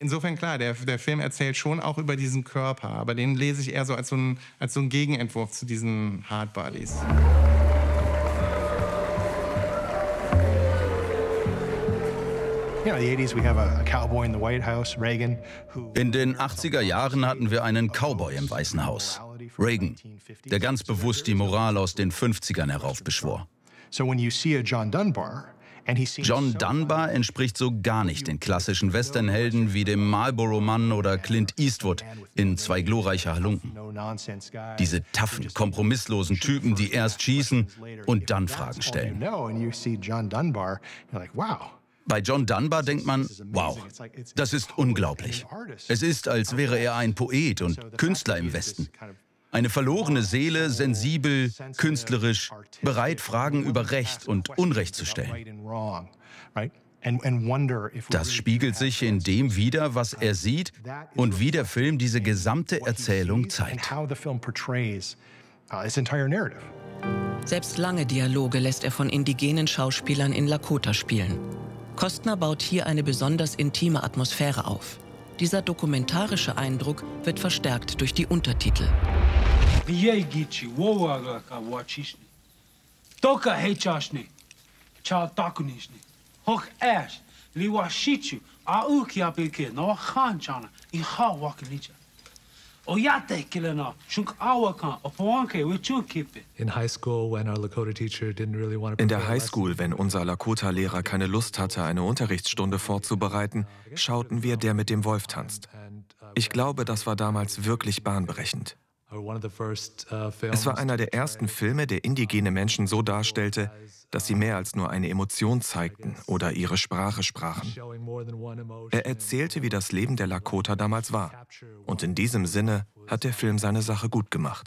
Insofern klar, der Film erzählt schon auch über diesen Körper, aber den lese ich eher so als so ein Gegenentwurf zu diesen Hardbodies. In den 80er Jahren hatten wir einen Cowboy im Weißen Haus, Reagan, der ganz bewusst die Moral aus den 50ern heraufbeschwor. John Dunbar entspricht so gar nicht den klassischen Westernhelden wie dem Marlboro-Mann oder Clint Eastwood in Zwei glorreiche Halunken. Diese taffen, kompromisslosen Typen, die erst schießen und dann Fragen stellen. Bei John Dunbar denkt man, wow, das ist unglaublich. Es ist, als wäre er ein Poet und Künstler im Westen. Eine verlorene Seele, sensibel, künstlerisch, bereit, Fragen über Recht und Unrecht zu stellen. Das spiegelt sich in dem wider, was er sieht und wie der Film diese gesamte Erzählung zeigt. Selbst lange Dialoge lässt er von indigenen Schauspielern in Lakota spielen. Costner baut hier eine besonders intime Atmosphäre auf. Dieser dokumentarische Eindruck wird verstärkt durch die Untertitel. In der Highschool, wenn unser Lakota-Lehrer keine Lust hatte, eine Unterrichtsstunde vorzubereiten, schauten wir Der mit dem Wolf tanzt. Ich glaube, das war damals wirklich bahnbrechend. Es war einer der ersten Filme, der indigene Menschen so darstellte, dass sie mehr als nur eine Emotion zeigten oder ihre Sprache sprachen. Er erzählte, wie das Leben der Lakota damals war. Und in diesem Sinne hat der Film seine Sache gut gemacht.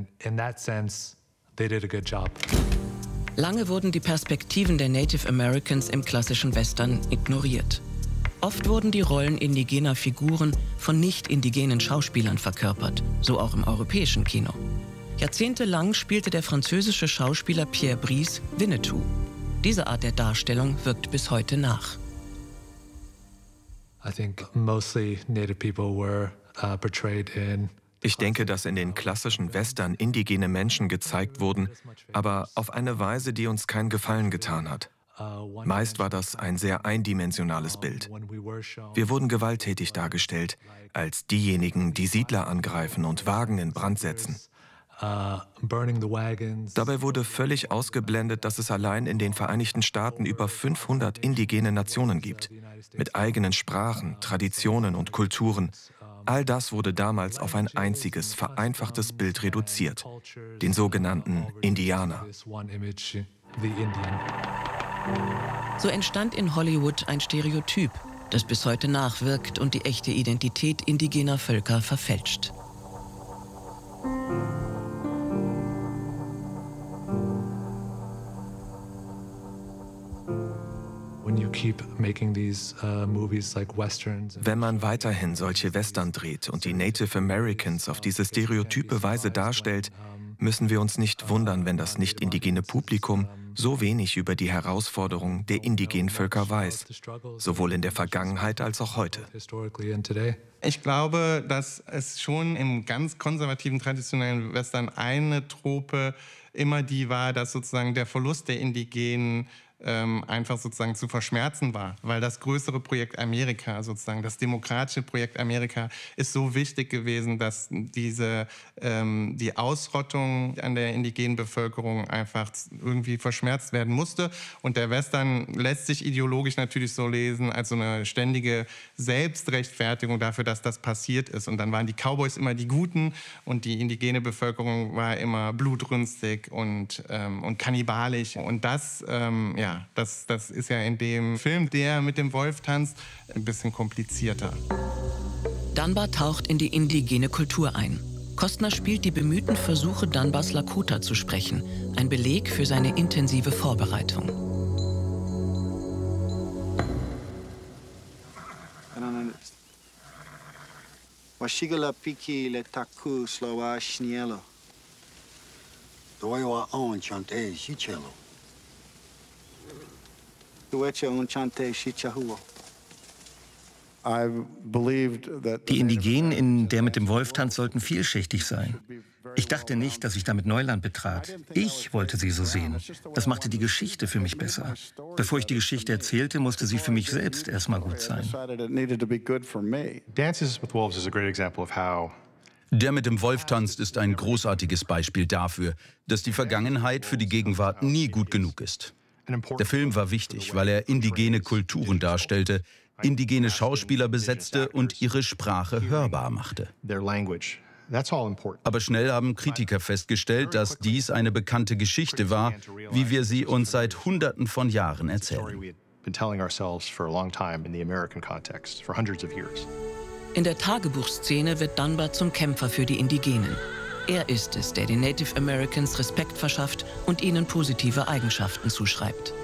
Lange wurden die Perspektiven der Native Americans im klassischen Western ignoriert. Oft wurden die Rollen indigener Figuren von nicht-indigenen Schauspielern verkörpert, so auch im europäischen Kino. Jahrzehntelang spielte der französische Schauspieler Pierre Brice Winnetou. Diese Art der Darstellung wirkt bis heute nach. Ich denke, dass in den klassischen Western indigene Menschen gezeigt wurden, aber auf eine Weise, die uns keinen Gefallen getan hat. Meist war das ein sehr eindimensionales Bild. Wir wurden gewalttätig dargestellt, als diejenigen, die Siedler angreifen und Wagen in Brand setzen. Dabei wurde völlig ausgeblendet, dass es allein in den Vereinigten Staaten über 500 indigene Nationen gibt, mit eigenen Sprachen, Traditionen und Kulturen. All das wurde damals auf ein einziges, vereinfachtes Bild reduziert, den sogenannten Indianer. So entstand in Hollywood ein Stereotyp, das bis heute nachwirkt und die echte Identität indigener Völker verfälscht. Wenn man weiterhin solche Western dreht und die Native Americans auf diese stereotype Weise darstellt, müssen wir uns nicht wundern, wenn das nicht-indigene Publikum so wenig über die Herausforderungen der indigenen Völker weiß, sowohl in der Vergangenheit als auch heute. Ich glaube, dass es schon im ganz konservativen, traditionellen Western eine Trope immer die war, dass sozusagen der Verlust der Indigenen einfach sozusagen zu verschmerzen war, weil das größere Projekt Amerika, sozusagen das demokratische Projekt Amerika, ist so wichtig gewesen, dass die Ausrottung an der indigenen Bevölkerung einfach irgendwie verschmerzt werden musste. Und der Western lässt sich ideologisch natürlich so lesen, als so eine ständige Selbstrechtfertigung dafür, dass das passiert ist. Und dann waren die Cowboys immer die Guten und die indigene Bevölkerung war immer blutrünstig und kannibalisch. Und das ist ja in dem Film, Der mit dem Wolf tanzt, ein bisschen komplizierter. Dunbar taucht in die indigene Kultur ein. Costner spielt die bemühten Versuche, Dunbars Lakota zu sprechen. Ein Beleg für seine intensive Vorbereitung. Die Indigenen in Der mit dem Wolf-Tanz sollten vielschichtig sein. Ich dachte nicht, dass ich damit Neuland betrat. Ich wollte sie so sehen. Das machte die Geschichte für mich besser. Bevor ich die Geschichte erzählte, musste sie für mich selbst erstmal gut sein. Der mit dem Wolf tanzt ist ein großartiges Beispiel dafür, dass die Vergangenheit für die Gegenwart nie gut genug ist. Der Film war wichtig, weil er indigene Kulturen darstellte, indigene Schauspieler besetzte und ihre Sprache hörbar machte. Aber schnell haben Kritiker festgestellt, dass dies eine bekannte Geschichte war, wie wir sie uns seit Hunderten von Jahren erzählen. In der Tagebuchszene wird Dunbar zum Kämpfer für die Indigenen. Er ist es, der den Native Americans Respekt verschafft und ihnen positive Eigenschaften zuschreibt.